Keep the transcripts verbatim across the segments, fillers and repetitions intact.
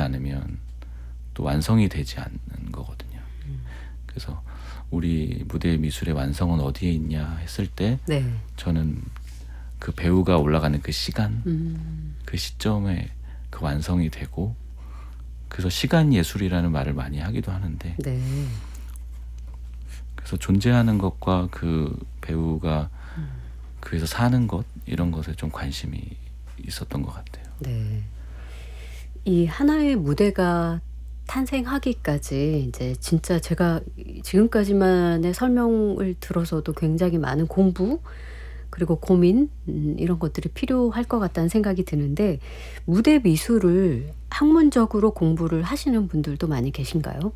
않으면 또 완성이 되지 않는 거거든요. 음. 그래서 우리 무대 미술의 완성은 어디에 있냐 했을 때 네. 저는 그 배우가 올라가는 그 시간, 음. 그 시점에 그 완성이 되고, 그래서 시간 예술이라는 말을 많이 하기도 하는데, 네. 그래서 존재하는 것과 그 배우가 음. 그래서 사는 것, 이런 것에 좀 관심이 있었던 것 같아요. 네. 이 하나의 무대가 탄생하기까지 이제 진짜 제가 지금까지만의 설명을 들어서도 굉장히 많은 공부 그리고 고민 음 이런 것들이 필요할 것 같다는 생각이 드는데, 무대 미술을 학문적으로 공부를 하시는 분들도 많이 계신가요?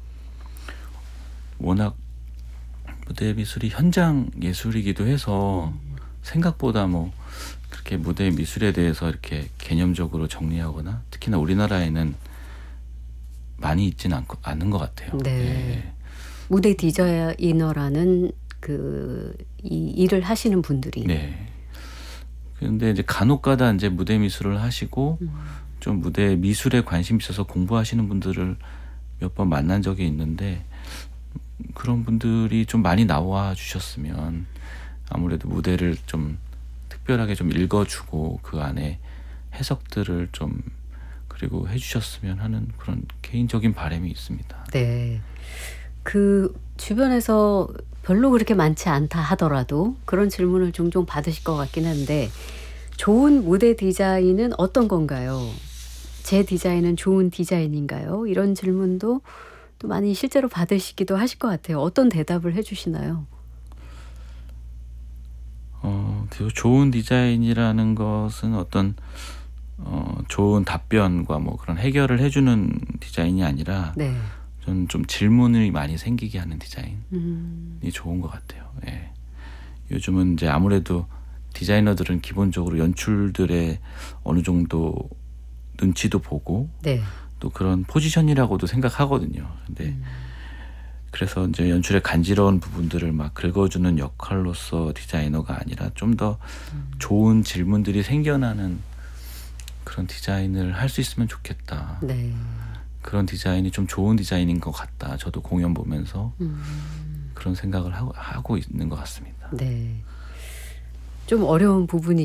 워낙 무대 미술이 현장 예술이기도 해서 생각보다 뭐 그렇게 무대 미술에 대해서 이렇게 개념적으로 정리하거나, 특히나 우리나라에는 많이 있진 않고, 않은 것 같아요. 네. 예. 무대 디자이너라는 그 이 일을 하시는 분들이. 네. 근데 이제 간혹가다 이제 무대 미술을 하시고 음. 좀 무대 미술에 관심 있어서 공부하시는 분들을 몇 번 만난 적이 있는데, 그런 분들이 좀 많이 나와 주셨으면 아무래도 무대를 좀 특별하게 좀 읽어주고 그 안에 해석들을 좀 그리고 해주셨으면 하는 그런 개인적인 바람이 있습니다. 네. 그 주변에서 별로 그렇게 많지 않다 하더라도 그런 질문을 종종 받으실 것 같긴 한데, 좋은 무대 디자인은 어떤 건가요? 제 디자인은 좋은 디자인인가요? 이런 질문도 또 많이 실제로 받으시기도 하실 것 같아요. 어떤 대답을 해 주시나요? 어, 그 좋은 디자인이라는 것은 어떤 어, 좋은 답변과 뭐 그런 해결을 해주는 디자인이 아니라, 네. 저는 좀 질문이 많이 생기게 하는 디자인이 음. 좋은 것 같아요. 예. 요즘은 이제 아무래도 디자이너들은 기본적으로 연출들의 어느 정도 눈치도 보고 네. 또 그런 포지션이라고도 생각하거든요. 근데 음. 그래서 이제 연출의 간지러운 부분들을 막 긁어주는 역할로서 디자이너가 아니라 좀 더 음. 좋은 질문들이 생겨나는 그런 디자인을 할 수 있으면 좋겠다. 네. 그런 디자인이 좀 좋은 디자인인 것 같다. 저도 공연 보면서 음. 그런 생각을 하고, 하고 있는 것 같습니다. 네. 좀 어려운 부분이